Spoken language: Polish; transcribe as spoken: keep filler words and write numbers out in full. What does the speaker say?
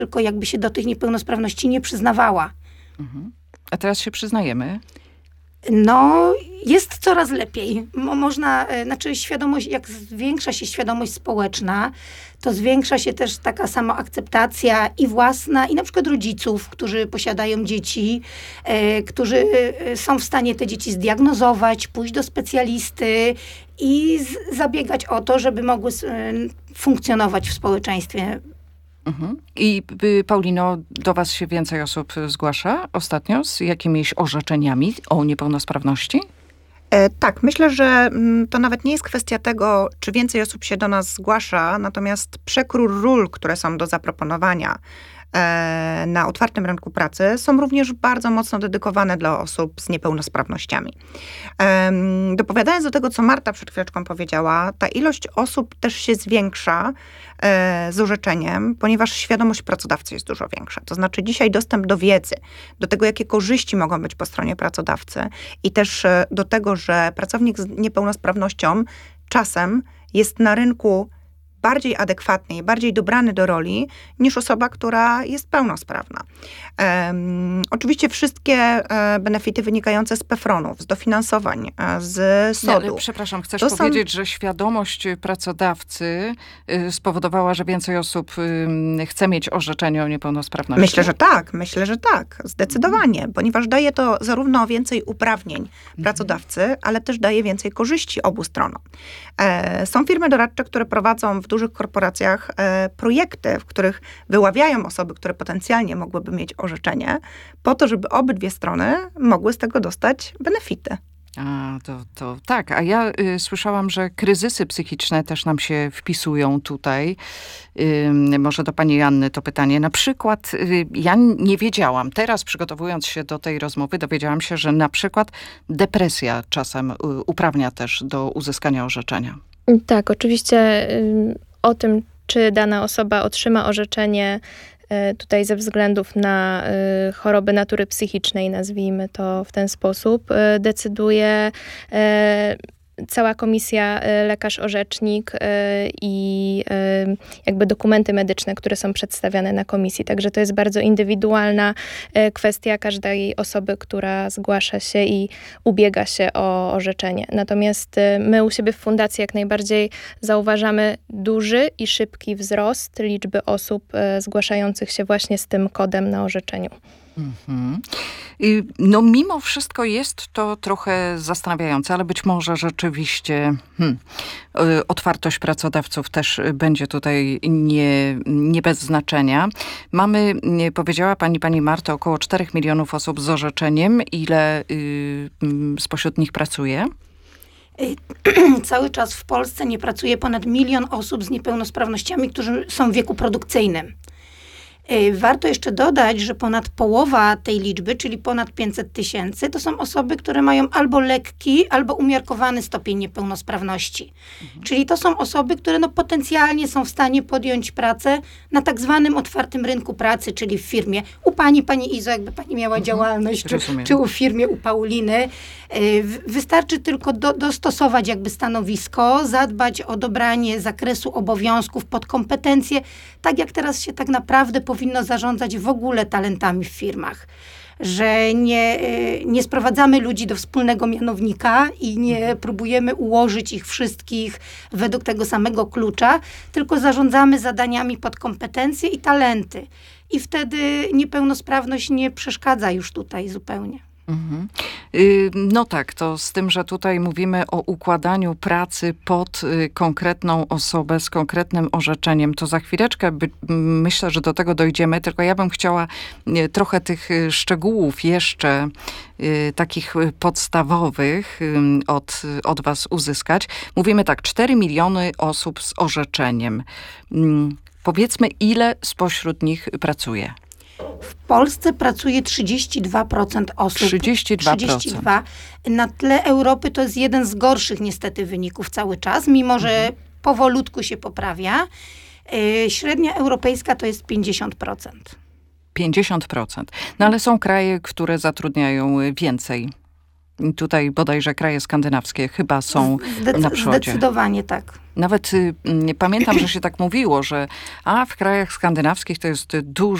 tylko jakby się do tych niepełnosprawności nie przyznawała. Mhm. A teraz się przyznajemy? No, jest coraz lepiej. Mo- można, e, znaczy świadomość, jak zwiększa się świadomość społeczna, to zwiększa się też taka samoakceptacja i własna, i na przykład rodziców, którzy posiadają dzieci, e, którzy e, są w stanie te dzieci zdiagnozować, pójść do specjalisty i z- zabiegać o to, żeby mogły s- e, funkcjonować w społeczeństwie. Mhm. I y, Paulino, do was się więcej osób zgłasza ostatnio z jakimiś orzeczeniami o niepełnosprawności? E, Tak, myślę, że mm, to nawet nie jest kwestia tego, czy więcej osób się do nas zgłasza, natomiast przekrój ról, które są do zaproponowania e, na otwartym rynku pracy, są również bardzo mocno dedykowane dla osób z niepełnosprawnościami. Em, Dopowiadając do tego, co Marta przed chwileczką powiedziała, ta ilość osób też się zwiększa e, z orzeczeniem, ponieważ świadomość pracodawcy jest dużo większa. To znaczy dzisiaj dostęp do wiedzy, do tego, jakie korzyści mogą być po stronie pracodawcy i też e, do tego, że pracownik z niepełnosprawnością czasem jest na rynku bardziej adekwatny i bardziej dobrany do roli niż osoba, która jest pełnosprawna. Um, oczywiście wszystkie e, benefity wynikające z PEFRON-ów, z dofinansowań, e, z Nie, ale sodu. przepraszam, chcesz To są- powiedzieć, że świadomość pracodawcy y, spowodowała, że więcej osób y, chce mieć orzeczenie o niepełnosprawności? Myślę, że tak, myślę, że tak, zdecydowanie, ponieważ daje to zarówno więcej uprawnień pracodawcy, ale też daje więcej korzyści obu stronom. E, są firmy doradcze, które prowadzą w dużych korporacjach e, projekty, w których wyławiają osoby, które potencjalnie mogłyby mieć orzeczenie, po to, żeby obydwie strony mogły z tego dostać benefity. A, to, to tak. A ja y, słyszałam, że kryzysy psychiczne też nam się wpisują tutaj. Y, może do pani Janny to pytanie. Na przykład y, ja nie wiedziałam, teraz przygotowując się do tej rozmowy, dowiedziałam się, że na przykład depresja czasem y, uprawnia też do uzyskania orzeczenia. Tak, oczywiście ym, o tym, czy dana osoba otrzyma orzeczenie y, tutaj ze względów na y, choroby natury psychicznej, nazwijmy to w ten sposób, y, decyduje y, cała komisja y, lekarz-orzecznik y, i y, jakby dokumenty medyczne, które są przedstawiane na komisji. Także to jest bardzo indywidualna y, kwestia każdej osoby, która zgłasza się i ubiega się o orzeczenie. Natomiast y, my u siebie w fundacji jak najbardziej zauważamy duży i szybki wzrost liczby osób y, zgłaszających się właśnie z tym kodem na orzeczeniu. Mhm. I, no mimo wszystko jest to trochę zastanawiające, ale być może rzeczywiście hmm, y, otwartość pracodawców też y, będzie tutaj nie, nie bez znaczenia. Mamy, y, powiedziała pani, pani Marto, około czterech milionów osób z orzeczeniem. Ile y, y, spośród nich pracuje? Y, Cały czas w Polsce nie pracuje ponad milion osób z niepełnosprawnościami, którzy są w wieku produkcyjnym. Y, Warto jeszcze dodać, że ponad połowa tej liczby, czyli ponad pięćset tysięcy, to są osoby, które mają albo lekki, albo umiarkowany stopień niepełnosprawności. Mhm. Czyli to są osoby, które no, potencjalnie są w stanie podjąć pracę na tak zwanym otwartym rynku pracy, czyli w firmie. U pani, pani Izo, jakby pani miała mhm. działalność, czy, czy u firmie, u Pauliny. Y, Wystarczy tylko do, dostosować jakby stanowisko, zadbać o dobranie zakresu obowiązków pod kompetencje, tak jak teraz się tak naprawdę powinno zarządzać w ogóle talentami w firmach. Że nie, nie sprowadzamy ludzi do wspólnego mianownika i nie próbujemy ułożyć ich wszystkich według tego samego klucza, tylko zarządzamy zadaniami pod kompetencje i talenty. I wtedy niepełnosprawność nie przeszkadza już tutaj zupełnie. Mhm. Y, No tak, to z tym, że tutaj mówimy o układaniu pracy pod y, konkretną osobę z konkretnym orzeczeniem, to za chwileczkę by, myślę, że do tego dojdziemy, tylko ja bym chciała y, trochę tych y, szczegółów jeszcze y, takich y, podstawowych y, od, od was uzyskać. Mówimy tak, cztery miliony osób z orzeczeniem. Y, Powiedzmy, ile spośród nich pracuje? W Polsce pracuje trzydzieści dwa procent osób. trzydzieści dwa procent. trzydzieści dwa procent. Na tle Europy to jest jeden z gorszych niestety wyników cały czas, mimo że mhm. powolutku się poprawia. Yy, średnia europejska to jest pięćdziesiąt procent. pięćdziesiąt procent. No ale są kraje, które zatrudniają więcej tutaj bodajże kraje skandynawskie chyba są Zdec- na przodzie. Zdecydowanie tak. Nawet y, pamiętam, że się tak mówiło, że a w krajach skandynawskich to jest dużo